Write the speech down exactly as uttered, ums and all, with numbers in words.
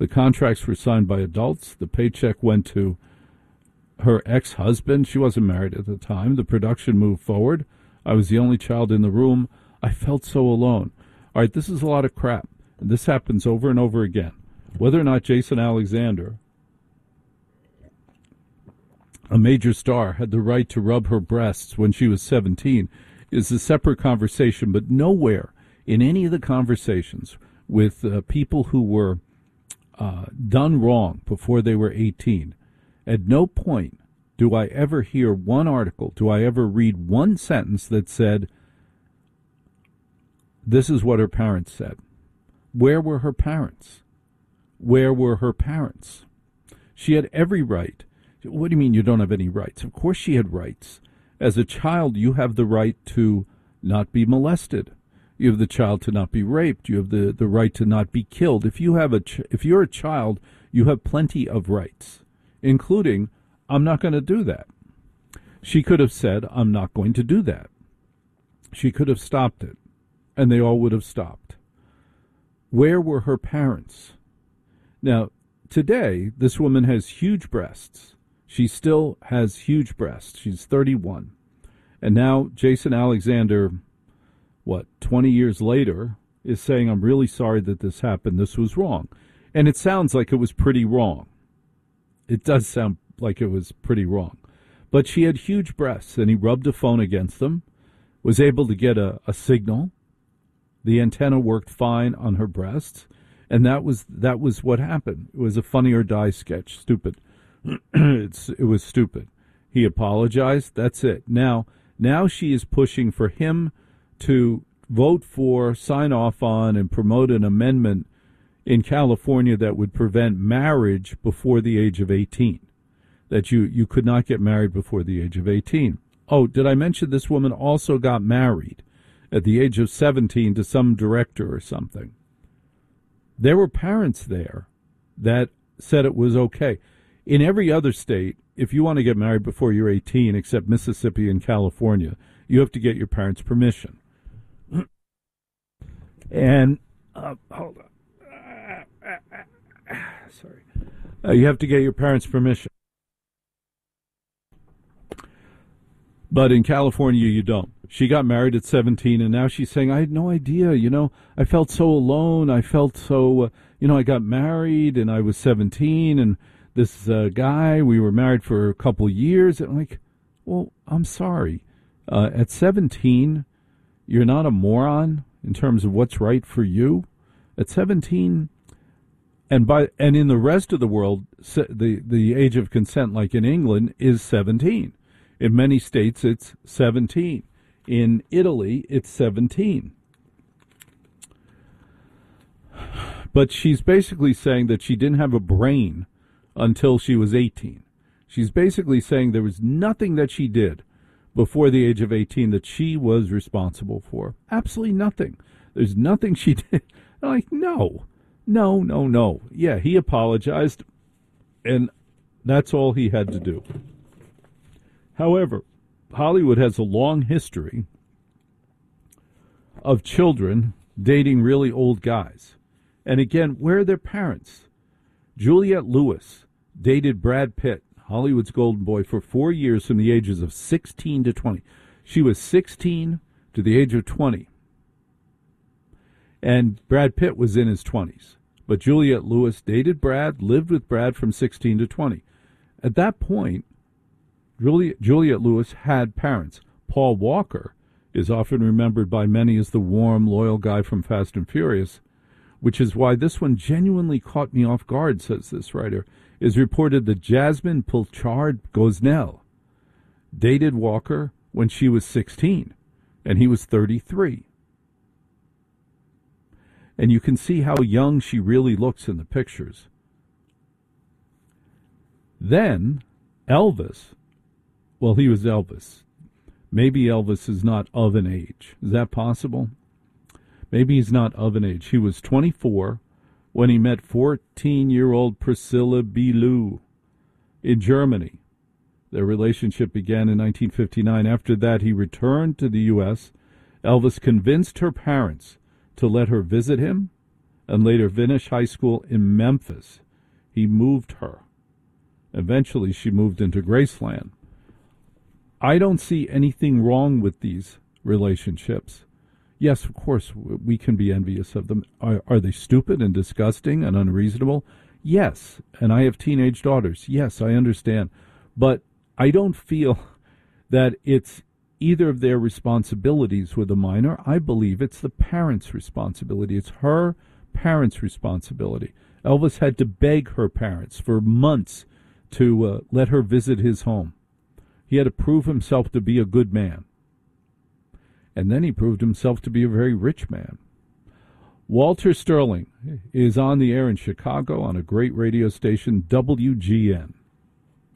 The contracts were signed by adults. The paycheck went to her ex-husband. She wasn't married at the time. The production moved forward. I was the only child in the room. I felt so alone. All right, this is a lot of crap. And this happens over and over again. Whether or not Jason Alexander, a major star, had the right to rub her breasts when she was seventeen is a separate conversation, but nowhere in any of the conversations with uh, people who were uh, done wrong before they were eighteen, at no point do I ever hear one article, do I ever read one sentence that said, this is what her parents said. Where were her parents? Where were her parents? She had every right. What do you mean you don't have any rights? Of course she had rights. As a child, you have the right to not be molested. You have the child to not be raped. You have the, the right to not be killed. If you have a ch- if you're a child, you have plenty of rights, including, I'm not going to do that. She could have said, I'm not going to do that. She could have stopped it, and they all would have stopped. Where were her parents? Now, today, this woman has huge breasts. She still has huge breasts. She's thirty-one. And now Jason Alexander, what, twenty years later, is saying, I'm really sorry that this happened. This was wrong. And it sounds like it was pretty wrong. It does sound like it was pretty wrong. But she had huge breasts, and he rubbed a phone against them, was able to get a, a signal. The antenna worked fine on her breasts, and that was that was what happened. It was a Funny or Die sketch. Stupid. it's, it was stupid. He apologized. That's it. Now, now she is pushing for him to vote for, sign off on, and promote an amendment in California that would prevent marriage before the age of eighteen. That you, you could not get married before the age of eighteen. Oh, did I mention this woman also got married at the age of seventeen to some director or something? There were parents there that said it was okay. In every other state, if you want to get married before you're eighteen, except Mississippi and California, you have to get your parents' permission. And, uh, hold on. Uh, uh, uh, sorry. Uh, you have to get your parents' permission. But in California, you don't. She got married at seventeen, and now she's saying, I had no idea, you know, I felt so alone. I felt so, uh, you know, I got married, and I was seventeen, and this uh, guy, we were married for a couple years. And I'm like, well, I'm sorry. Uh, at seventeen, you're not a moron in terms of what's right for you. At seventeen, and by and in the rest of the world, the, the age of consent, like in England, is seventeen. In many states, it's seventeen. In Italy, it's seventeen. But she's basically saying that she didn't have a brain until she was eighteen. She's basically saying there was nothing that she did before the age of eighteen that she was responsible for. Absolutely nothing. There's nothing she did. I'm like, no, no, no, no. Yeah, he apologized, and that's all he had to do. However, Hollywood has a long history of children dating really old guys. And again, where are their parents? Juliette Lewis dated Brad Pitt, Hollywood's golden boy, for four years from the ages of sixteen to twenty. She was sixteen to the age of twenty. And Brad Pitt was in his twenties. But Juliette Lewis dated Brad, lived with Brad from sixteen to twenty. At that point, Juliette, Juliette Lewis had parents. Paul Walker is often remembered by many as the warm, loyal guy from Fast and Furious, which is why this one genuinely caught me off guard, says this writer. Is reported that Jasmine Pilchard Gosnell dated Walker when she was sixteen, and he was thirty-three. And you can see how young she really looks in the pictures. Then Elvis, well, he was Elvis. Maybe Elvis is not of an age. Is that possible? Maybe he's not of an age. He was twenty-four when he met fourteen-year-old Priscilla Bilou in Germany. Their relationship began in nineteen fifty-nine. After that, he returned to the U S Elvis convinced her parents to let her visit him, and later Vinnish High School in Memphis. He moved her. Eventually, she moved into Graceland. I don't see anything wrong with these relationships. Yes, of course, we can be envious of them. Are, are they stupid and disgusting and unreasonable? Yes, and I have teenage daughters. Yes, I understand. But I don't feel that it's either of their responsibilities with a minor. I believe it's the parents' responsibility. It's her parents' responsibility. Elvis had to beg her parents for months to uh, let her visit his home. He had to prove himself to be a good man. And then he proved himself to be a very rich man. Walter Sterling is on the air in Chicago on a great radio station, W G N.